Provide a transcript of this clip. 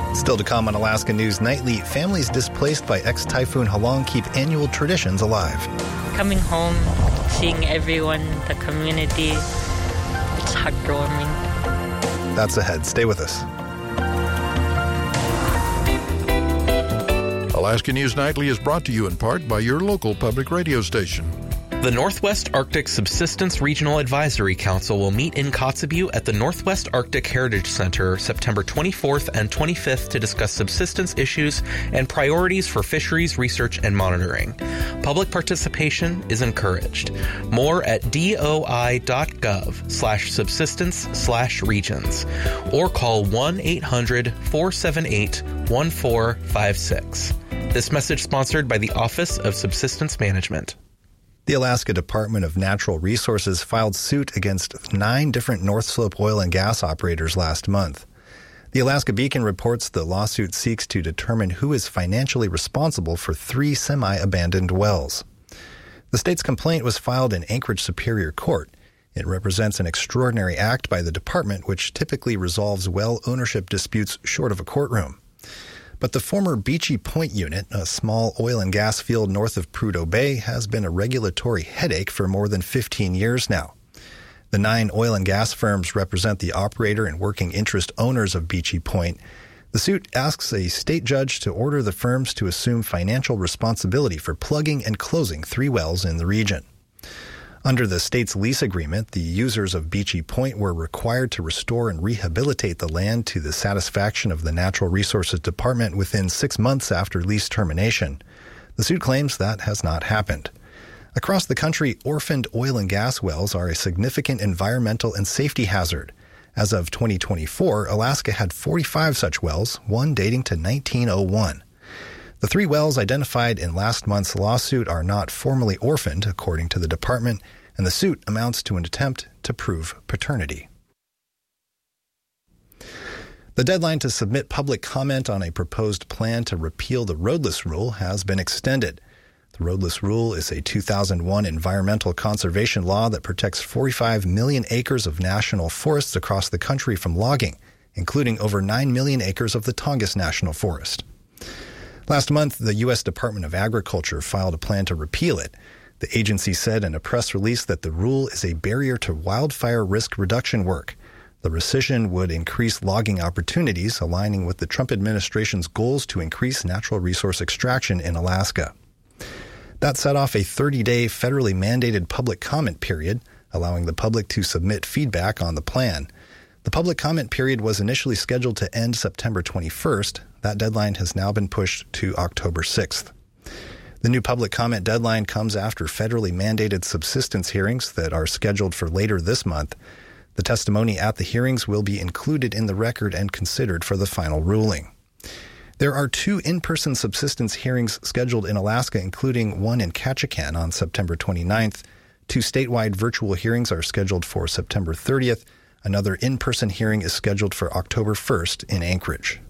Still to come on Alaska News Nightly, families displaced by ex-Typhoon Halong keep annual traditions alive. Coming home, seeing everyone, the community, it's heartwarming. That's ahead. Stay with us. Alaska News Nightly is brought to you in part by your local public radio station. The Northwest Arctic Subsistence Regional Advisory Council will meet in Kotzebue at the Northwest Arctic Heritage Center September 24th and 25th to discuss subsistence issues and priorities for fisheries research and monitoring. Public participation is encouraged. More at doi.gov/subsistence/regions or call 1-800-478-1456. This message sponsored by the Office of Subsistence Management. The Alaska Department of Natural Resources filed suit against 9 different North Slope oil and gas operators last month. The Alaska Beacon reports the lawsuit seeks to determine who is financially responsible for 3 semi-abandoned wells. The state's complaint was filed in Anchorage Superior Court. It represents an extraordinary act by the department, which typically resolves well ownership disputes short of a courtroom. But the former Beachy Point unit, a small oil and gas field north of Prudhoe Bay, has been a regulatory headache for more than 15 years now. The 9 oil and gas firms represent the operator and working interest owners of Beachy Point. The suit asks a state judge to order the firms to assume financial responsibility for plugging and closing 3 wells in the region. Under the state's lease agreement, the users of Beachy Point were required to restore and rehabilitate the land to the satisfaction of the Natural Resources Department within 6 months after lease termination. The suit claims that has not happened. Across the country, orphaned oil and gas wells are a significant environmental and safety hazard. As of 2024, Alaska had 45 such wells, one dating to 1901. The 3 wells identified in last month's lawsuit are not formally orphaned, according to the department, and the suit amounts to an attempt to prove paternity. The deadline to submit public comment on a proposed plan to repeal the roadless rule has been extended. The roadless rule is a 2001 environmental conservation law that protects 45 million acres of national forests across the country from logging, including over 9 million acres of the Tongass National Forest. Last month, the U.S. Department of Agriculture filed a plan to repeal it. The agency said in a press release that the rule is a barrier to wildfire risk reduction work. The rescission would increase logging opportunities, aligning with the Trump administration's goals to increase natural resource extraction in Alaska. That set off a 30-day federally mandated public comment period, allowing the public to submit feedback on the plan. The public comment period was initially scheduled to end September 21st. That deadline has now been pushed to October 6th. The new public comment deadline comes after federally mandated subsistence hearings that are scheduled for later this month. The testimony at the hearings will be included in the record and considered for the final ruling. There are 2 in-person subsistence hearings scheduled in Alaska, including one in Ketchikan on September 29th. 2 statewide virtual hearings are scheduled for September 30th. Another in-person hearing is scheduled for October 1st in Anchorage.